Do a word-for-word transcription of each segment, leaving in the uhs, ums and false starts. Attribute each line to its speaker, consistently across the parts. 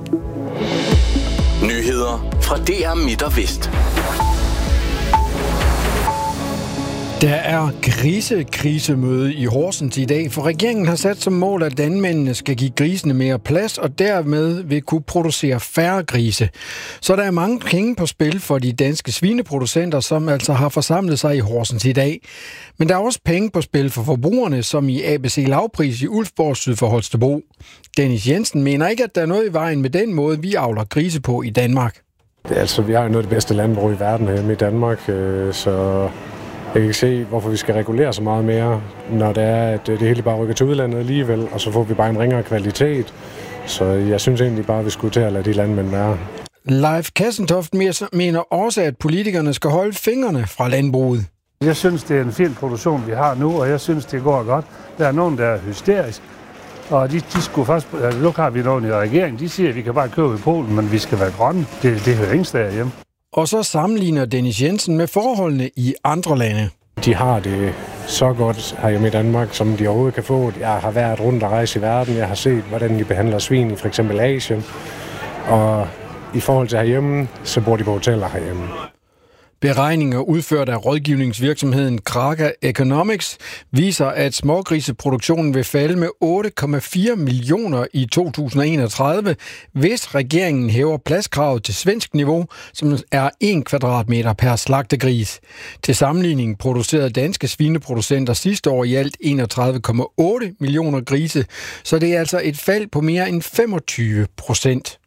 Speaker 1: Nyheder fra D R Midt og Vest.
Speaker 2: Der er grisekrisemøde i Horsens i dag, for regeringen har sat som mål, at landmændene skal give grisene mere plads, og dermed vil kunne producere færre grise. Så der er mange penge på spil for de danske svineproducenter, som altså har forsamlet sig i Horsens i dag. Men der er også penge på spil for forbrugerne, som i A B C Lavpris i Ulfborg syd for Holstebro. Dennis Jensen mener ikke, at der er noget i vejen med den måde, vi avler grise på i Danmark.
Speaker 3: Altså, vi har jo noget af det bedste landbrug i verden hjemme i Danmark, så... Jeg kan ikke se, hvorfor vi skal regulere så meget mere, når det er, at det hele bare rykker til udlandet alligevel, og så får vi bare en ringere kvalitet. Så jeg synes egentlig bare, at vi skulle til at lade de landmænd være.
Speaker 2: Leif Kassentoft mener også, at politikerne skal holde fingrene fra landbruget.
Speaker 4: Jeg synes, det er en fin produktion, vi har nu, og jeg synes, det går godt. Der er nogen, der er hysterisk, og de, de skulle først... Altså, nu har vi nogen i regeringen, de siger, at vi kan bare købe i Polen, men vi skal være grønne. Det, det hører ingen steder hjemme.
Speaker 2: Og så sammenligner Dennis Jensen med forholdene i andre lande.
Speaker 3: De har det så godt herhjemme i Danmark, som de overhovedet kan få. Jeg har været rundt og rejse i verden. Jeg har set, hvordan de behandler svin i for eksempel Asien. Og i forhold til herhjemme, så bor de på hoteller herhjemme.
Speaker 2: Beregninger udført af rådgivningsvirksomheden Kraka Economics viser, at smågriseproduktionen vil falde med otte komma fire millioner i to tusind og enogtredive, hvis regeringen hæver pladskravet til svensk niveau, som er en kvadratmeter per slagtegris. Til sammenligning producerede danske svineproducenter sidste år i alt enogtredive komma otte millioner grise, så det er altså et fald på mere end femogtyve procent.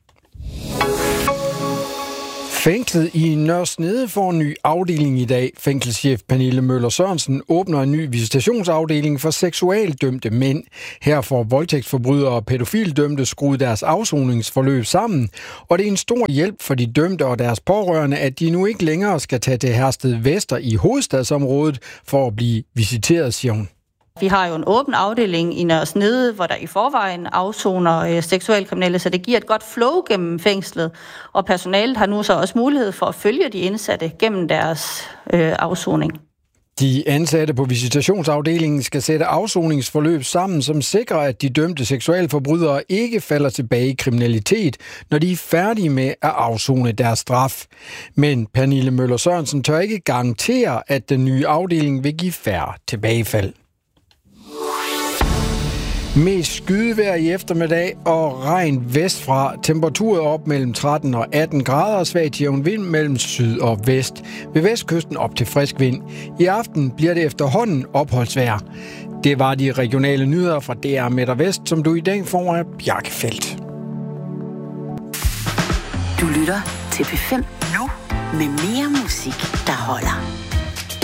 Speaker 2: Fængslet i Nørre Snede får en ny afdeling i dag. Fængselschef Pernille Møller Sørensen åbner en ny visitationsafdeling for seksualdømte mænd. Her får voldtægtsforbrydere og pædofildømte skruet deres afsoningsforløb sammen. Og det er en stor hjælp for de dømte og deres pårørende, at de nu ikke længere skal tage til Hersted Vester i hovedstadsområdet for at blive visiteret, siger hun.
Speaker 5: Vi har jo en åben afdeling i Nørre Snede, hvor der i forvejen afsoner øh, seksualkriminelle, så det giver et godt flow gennem fængslet. Og personalet har nu så også mulighed for at følge de indsatte gennem deres øh, afsoning.
Speaker 2: De ansatte på visitationsafdelingen skal sætte afsoningsforløb sammen, som sikrer, at de dømte seksualforbrydere ikke falder tilbage i kriminalitet, når de er færdige med at afsone deres straf. Men Pernille Møller Sørensen tør ikke garantere, at den nye afdeling vil give færre tilbagefald. Mest skydevejr i eftermiddag og regn vestfra. Temperaturer op mellem tretten og atten grader og svag til jævn vind mellem syd og vest. Ved vestkysten op til frisk vind. I aften bliver det efterhånden opholdsvejr. Det var de regionale nyheder fra D R Midt og Vest, som du i dag får af Bjarkefeldt.
Speaker 6: Du lytter til P fem nu med mere musik, der holder.